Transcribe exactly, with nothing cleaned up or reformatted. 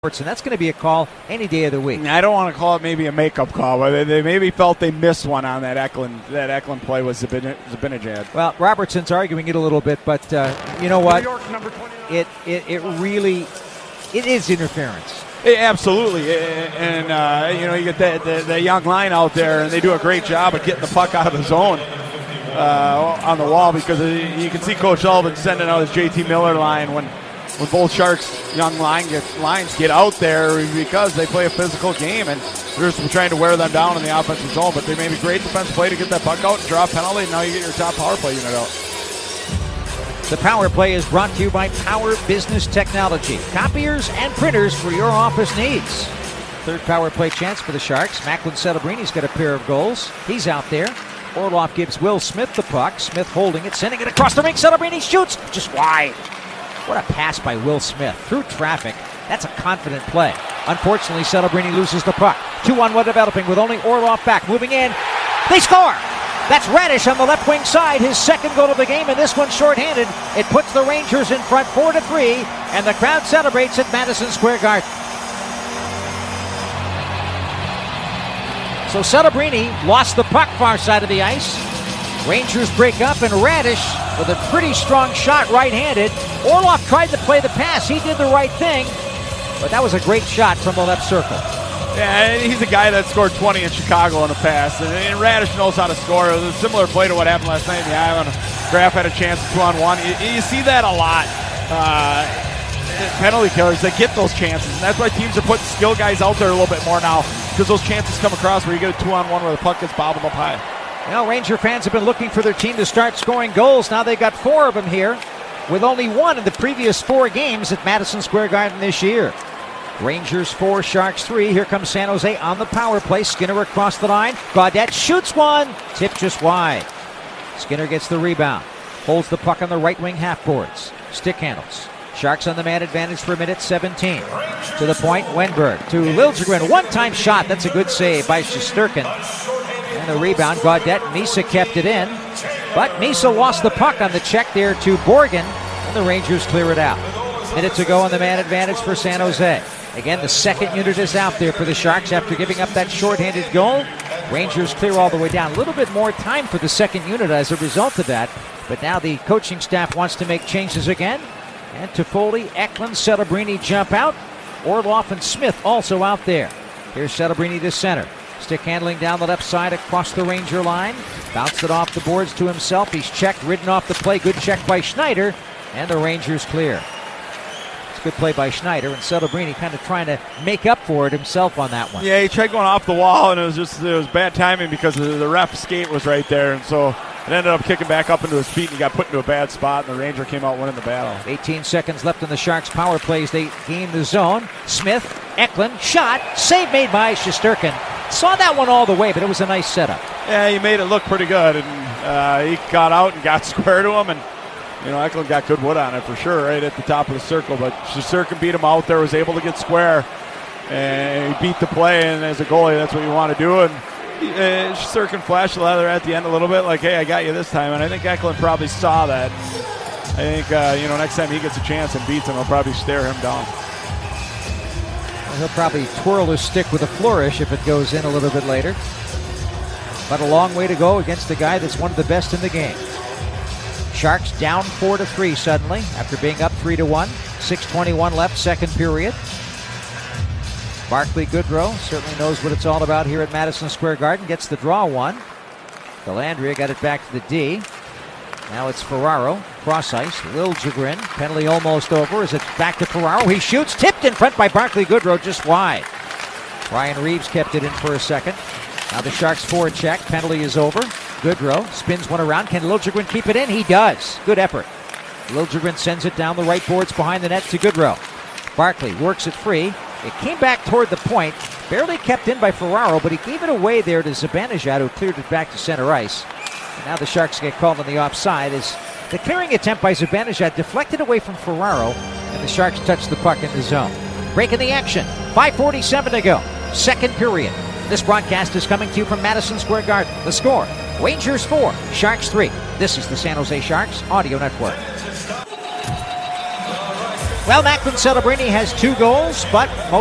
And that's going to be a call any day of the week. I don't want to call it maybe a makeup call, but they, they maybe felt they missed one on that Eklund that Eklund play with Zibanejad. Well, Robertson's arguing it a little bit, but uh, you know what? It, it it really it is interference. Yeah, absolutely, and uh, you know you get that the, the young line out there, and they do a great job of getting the puck out of the zone uh, on the wall because you can see Coach Sullivan sending out his J T Miller line when. When both Sharks young line get, lines get out there because they play a physical game and they're just trying to wear them down in the offensive zone. But they made a great defensive play to get that puck out and draw a penalty, and now you get your top power play unit out. The Power Play is brought to you by Power Business Technology. Copiers and printers for your office needs. Third Power Play chance for the Sharks. Macklin Celebrini's got a pair of goals. He's out there. Orloff gives Will Smith the puck. Smith holding it, sending it across the ring. Celebrini shoots just wide. What a pass by Will Smith through traffic. That's a confident play. Unfortunately, Celebrini loses the puck. two on one developing with only Orloff back. Moving in. They score! That's Radish on the left wing side. His second goal of the game, and this one shorthanded. It puts the Rangers in front four to three, and the crowd celebrates at Madison Square Garden. So Celebrini lost the puck far side of the ice. Rangers break up, and Radish with a pretty strong shot right-handed. Orloff tried to play the pass. He did the right thing, but that was a great shot from the left circle. Yeah, he's a guy that scored twenty in Chicago in the past, and, and Radish knows how to score. It was a similar play to what happened last night in the Island. Graf had a chance at two-on-one. You, you see that a lot. Uh, penalty killers, they get those chances, and that's why teams are putting skill guys out there a little bit more now, because those chances come across where you get a two-on-one where the puck gets bobbled up high. Well, Ranger fans have been looking for their team to start scoring goals. Now they've got four of them here, with only one in the previous four games at Madison Square Garden this year. Rangers four, Sharks three. Here comes San Jose on the power play. Skinner across the line. Gaudette shoots one. Tip just wide. Skinner gets the rebound. Holds the puck on the right wing half boards. Stick handles. Sharks on the man advantage for a minute seventeen. To the point, Wenberg to Liljegren. One-time shot. That's a good save by Shesterkin. And the rebound, Gaudette. Misa kept it in. But Misa lost the puck on the check there to Borgen. And the Rangers clear it out. Minute to go on the man advantage for San Jose. Again, the second unit is out there for the Sharks after giving up that shorthanded goal. Rangers clear all the way down. A little bit more time for the second unit as a result of that. But now the coaching staff wants to make changes again. And Toffoli, Eklund, Celebrini jump out. Orloff and Smith also out there. Here's Celebrini to center. Stick handling down the left side across the Ranger line. Bounced it off the boards to himself. He's checked, ridden off the play. Good check by Schneider. And the Rangers clear. Good play by Schneider, and Celebrini kind of trying to make up for it himself on that one. Yeah, he tried going off the wall, and it was just it was bad timing because the ref skate was right there, and so it ended up kicking back up into his feet, and he got put into a bad spot, and the Ranger came out winning the battle. eighteen seconds left in the Sharks' power plays. They gain the zone. Smith, Eklund, shot, save made by Shesterkin. Saw that one all the way, but it was a nice setup. Yeah, he made it look pretty good, and uh, he got out and got square to him, and you know, Eklund got good wood on it for sure, right at the top of the circle. But Shesterkin beat him out there, was able to get square, and he beat the play. And as a goalie, that's what you want to do. And uh, Shesterkin flashed the leather at the end a little bit, like, "Hey, I got you this time." And I think Eklund probably saw that. I think uh, you know, next time he gets a chance and beats him, he'll probably stare him down. Well, he'll probably twirl his stick with a flourish if it goes in a little bit later. But a long way to go against the guy that's one of the best in the game. Sharks down four to three suddenly after being up three to one. six twenty-one left, second period. Barclay Goodrow certainly knows what it's all about here at Madison Square Garden. Gets the draw one. Delandria got it back to the D. Now it's Ferraro, cross ice. Liljegren, penalty almost over as it's back to Ferraro. He shoots, tipped in front by Barclay Goodrow, just wide. Ryan Reeves kept it in for a second. Now the Sharks forward check, penalty is over. Goodrow spins one around. Can Liljegren keep it in? He does. Good effort. Liljegren sends it down the right boards behind the net to Goodrow. Barclay works it free. It came back toward the point. Barely kept in by Ferraro, but he gave it away there to Zibanejad, who cleared it back to center ice. And now the Sharks get called on the offside as the clearing attempt by Zibanejad deflected away from Ferraro, and the Sharks touch the puck in the zone. Breaking the action. five forty-seven to go. Second period. This broadcast is coming to you from Madison Square Garden. The score, Rangers four, Sharks three. This is the San Jose Sharks Audio Network. Well, Macklin Celebrini has two goals, but